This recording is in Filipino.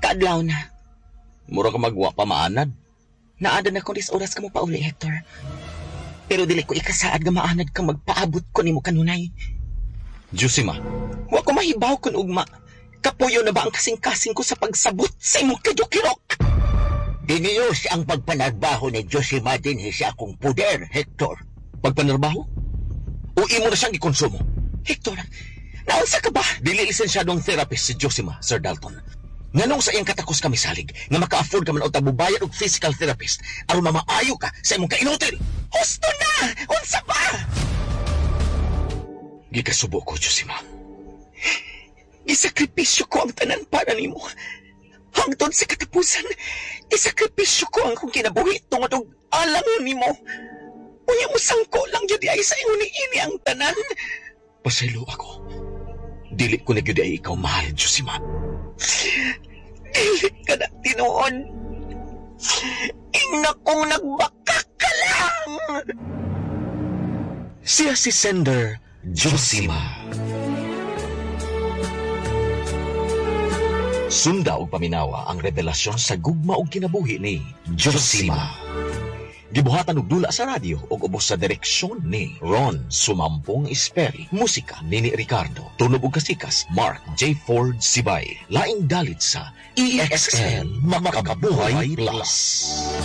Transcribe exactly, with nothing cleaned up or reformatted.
Kaadlaw na. Mura ka magwa pa maanad. Naada na kung dis oras ka mo pauli, Hector. Pero dili ko ikasaad nga maanad kang magpaabot ko nimo kanunay. Josima. Wa ko mahibaw kun ugma. Kapuyo na ba ang kasing-kasing ko sa pagsabot sa imong kadukirok? Diniyos ang pagpanarbaho ni Josima din sa akong puder, Hector. Pagpanarbaho? O imo na siyang ikonsumo? Hector, naunsa ka ba? Dili lisensyadong therapist si Josima, Sir Dalton. Nganong sa iyang katakos kami salig nga maka-afford ka man o tabubayad og physical therapist aron mamaayo ka sa imong kainutil. Husto na! Unsa ba? Gikasubo ko, Josima. Isakripisyo ko ang tanan para nimo. Hangtod sa katapusan, isakripisyo ko ang kong kinabuhi tungod og alang nimo. Unya mo sangko lang yun ay sa ingon ni ini ang tanan. Pasaylo ako. Dili ko na yun ay ikaw mahal, Josima. Dili ka na tinuod. Ina kong nagbakak ka lang. Siya si Sender Josima. Sunda og paminawa ang revelasyon sa gugma og kinabuhi ni Josima. Gibuhatan og dula sa radyo ug ubos sa direksyon ni Ron Sumampong Esperi. Musika ni ni Ricardo. Tunog og kasikas Mark J. Ford Sibay. Laing dalit sa E X N Makakabuhay Plus.